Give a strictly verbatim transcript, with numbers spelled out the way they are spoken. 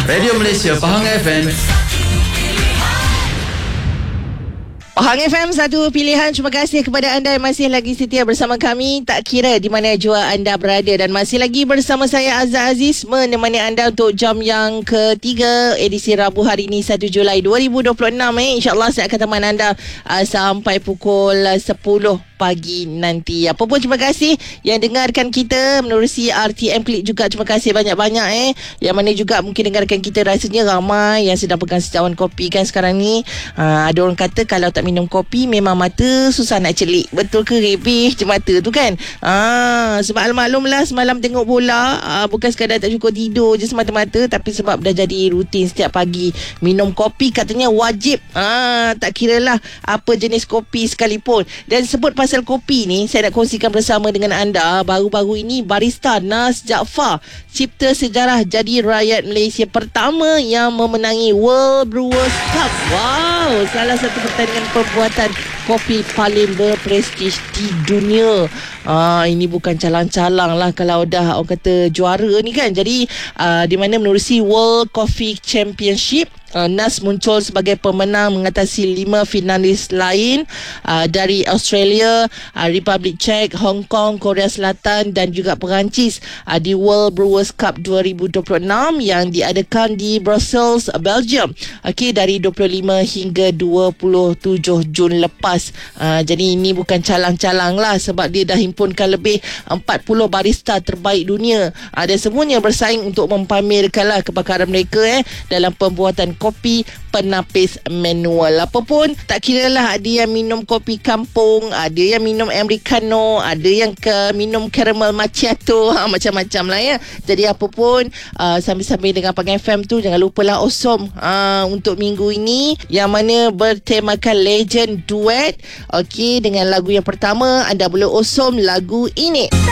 Radio Malaysia Pahang F M. Pahang F M, satu pilihan. Terima kasih kepada anda yang masih lagi setia bersama kami, tak kira di mana jua anda berada. Dan masih lagi bersama saya, Azhar Aziz, menemani anda untuk jam yang ketiga, edisi Rabu hari ini satu Julai dua ribu dua puluh enam. eh. InsyaAllah saya akan teman anda uh, sampai pukul uh, sepuluh pagi nanti. Apa pun terima kasih yang dengarkan kita menerusi R T M Klik juga. Terima kasih banyak-banyak eh. Yang mana juga mungkin dengarkan kita, rasanya ramai yang sedang pegang secawan kopi kan sekarang ni. Uh, ada orang kata kalau tak minum kopi memang mata susah nak celik. Betul ke rebih je mata tu kan? Ah, sebab maklum lah semalam tengok bola, ah, bukan sekadar tak cukup tidur je semata-mata, tapi sebab dah jadi rutin setiap pagi minum kopi, katanya wajib. Ah, tak kira lah apa jenis kopi sekalipun. Dan sebut pasal kopi ni, saya nak kongsikan bersama dengan anda. Baru-baru ini barista Nas Jaafar cipta sejarah jadi rakyat Malaysia pertama yang memenangi World Brewers Cup. Wow, salah satu pertandingan pembuatan kopi paling berprestij di dunia. Ah, ini bukan calang-calang lah kalau dah orang kata juara ni kan. Jadi ah, di mana menerusi World Coffee Championship, Uh, Nas muncul sebagai pemenang mengatasi lima finalis lain uh, dari Australia, uh, Republik Czech, Hong Kong, Korea Selatan dan juga Perancis uh, di World Brewers Cup dua ribu dua puluh enam yang diadakan di Brussels, Belgium. Okey, dari dua puluh lima hingga dua puluh tujuh Jun lepas. Uh, jadi ini bukan calang-calang lah, sebab dia dah himpunkan lebih empat puluh barista terbaik dunia. Uh, dan semuanya bersaing untuk mempamerkanlah kepakaran mereka eh dalam pembuatan kopi penapis manual. Apa pun tak kira lah, ada yang minum kopi kampung, ada yang minum americano, ada yang ke minum caramel macchiato, ha, macam-macam lah ya. Jadi apa pun uh, sambil-sambil dengan Pahang F M tu, jangan lupalah Awesome uh, untuk minggu ini, yang mana bertemakan Legend Duet. Okey, dengan lagu yang pertama anda boleh Awesome lagu ini.